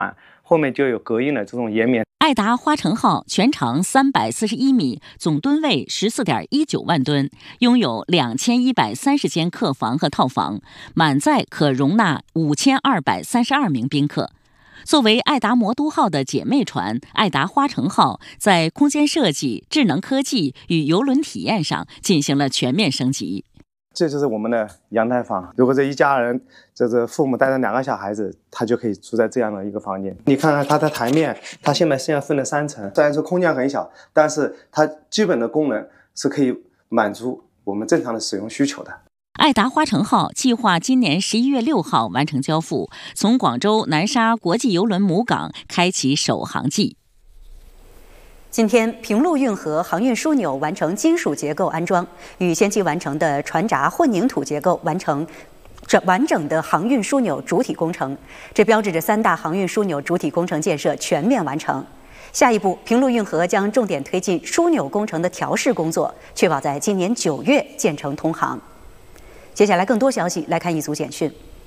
后面就有隔音的这种延绵。 爱达花城号全长341米，总吨位14.19万吨，拥有2130间客房和套房，满载可容纳5232名宾客。作为爱达魔都号的姐妹船，爱达花城号在空间设计、智能科技与邮轮体验上进行了全面升级。 这就是我们的阳台房。如果这一家人，这父母带着2个小孩子，他就可以住在这样的一个房间。你看看它的台面，它现在分了3层，虽然说空间很小，但是它基本的功能是可以满足我们正常的使用需求的。 爱达花城号计划今年11月6号完成交付，从广州南沙国际邮轮母港开启首航季。 今天，平陆运河航运枢纽完成金属结构安装，与先期完成的船闸混凝土结构完成完整的航运枢纽主体工程，这标志着3大航运枢纽主体工程建设全面完成。下一步，平陆运河将重点推进枢纽工程的调试工作，确保在今年9月建成通航。接下来更多消息，来看一组简讯。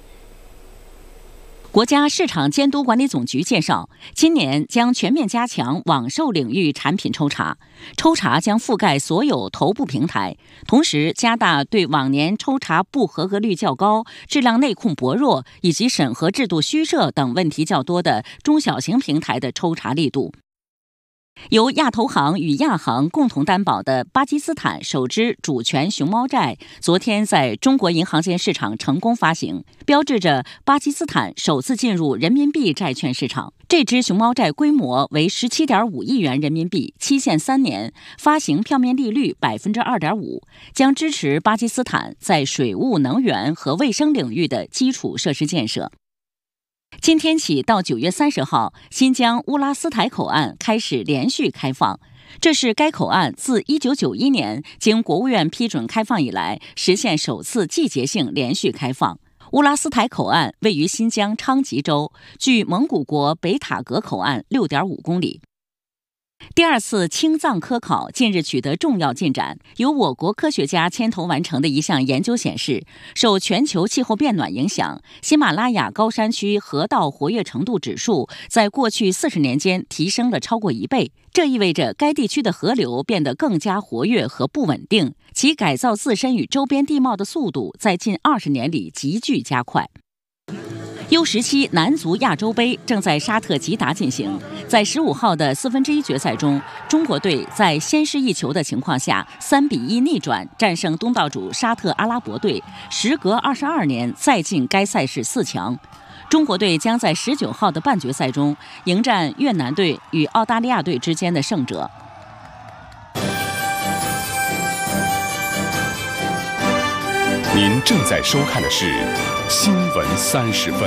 国家市场监督管理总局介绍，今年将全面加强网售领域产品抽查，抽查将覆盖所有头部平台，同时加大对往年抽查不合格率较高、质量内控薄弱以及审核制度虚设等问题较多的中小型平台的抽查力度。由亚投行与亚行共同担保的巴基斯坦首支主权熊猫债，昨天在中国银行间市场成功发行，标志着巴基斯坦首次进入人民币债券市场。这支熊猫债规模为17.5亿元人民币，期限3年，发行票面利率2.5%，将支持巴基斯坦在水务、能源和卫生领域的基础设施建设。今天起到9月30号，新疆乌拉斯台口岸开始连续开放。这是该口岸自1991年经国务院批准开放以来，实现首次季节性连续开放。乌拉斯台口岸位于新疆昌吉州，距蒙古国北塔格口岸6.5公里。第2次青藏科考近日取得重要进展，由我国科学家牵头完成的一项研究显示，受全球气候变暖影响，喜马拉雅高山区河道活跃程度指数在过去40年间提升了超过1倍。这意味着该地区的河流变得更加活跃和不稳定，其改造自身与周边地貌的速度在近20年里急剧加快。U17男足亚洲杯正在沙特吉达进行，在15号的1/4决赛中，中国队在先失一球的情况下3-1逆转，战胜东道主沙特阿拉伯队，时隔22年再进该赛事4强。中国队将在19号的半决赛中迎战越南队与澳大利亚队之间的胜者。 您正在收看的是新闻30分。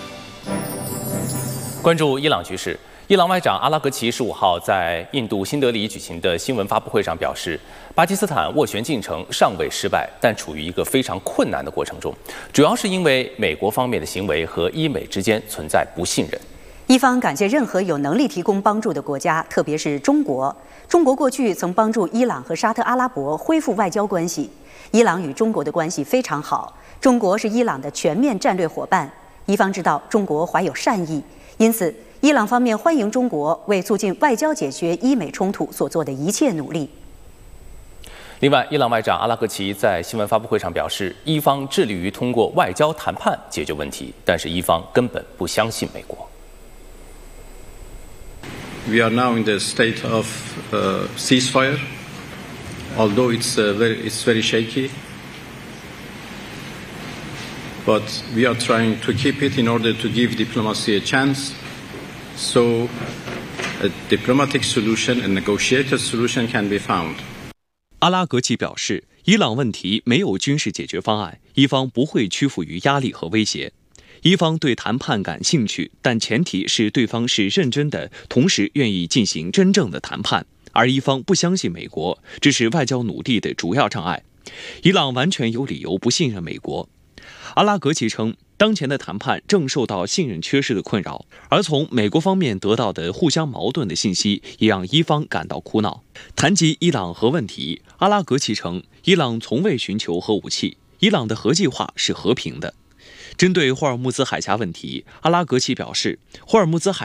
关注伊朗局势，伊朗外长阿拉格齐15号在印度新德里举行的新闻发布会上表示，巴基斯坦斡旋进程尚未失败，但处于一个非常困难的过程中，主要是因为美国方面的行为和伊美之间存在不信任。 伊方感谢任何有能力提供帮助的国家，特别是中国。中国过去曾帮助伊朗和沙特阿拉伯恢复外交关系，伊朗与中国的关系非常好，中国是伊朗的全面战略伙伴。伊方知道中国怀有善意，因此伊朗方面欢迎中国为促进外交解决伊美冲突所做的一切努力。 另外，伊朗外长阿拉格齐在新闻发布会上表示，伊方致力于通过外交谈判解决问题，但是伊方根本不相信美国。 We are now in the state of ceasefire, although it's very shaky, but we are trying to keep it in order to give diplomacy a chance, so a diplomatic solution, a negotiated solution can be found. 阿拉格齐表示，伊朗问题没有军事解决方案，伊方不会屈服于压力和威胁。伊方对谈判感兴趣，但前提是对方是认真的，同时愿意进行真正的谈判。而伊方不相信美国，这是外交努力的主要障碍。伊朗完全有理由不信任美国。阿拉格齐称，当前的谈判正受到信任缺失的困扰，而从美国方面得到的互相矛盾的信息也让伊方感到苦恼。谈及伊朗核问题，阿拉格齐称，伊朗从未寻求核武器，伊朗的核计划是和平的。 针对霍尔木兹海峡问题，阿拉格齐表示，霍尔木兹海